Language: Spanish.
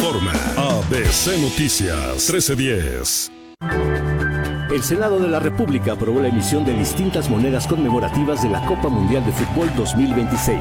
informa. ABC Noticias 1310. El Senado de la República aprobó la emisión de distintas monedas conmemorativas de la Copa Mundial de Fútbol 2026.